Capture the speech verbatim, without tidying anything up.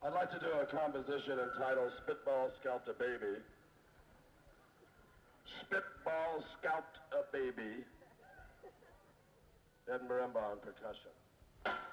I'd like to do a composition entitled Spitball Scout a Baby. Spitball Scout a Baby. Ed Marimba on percussion.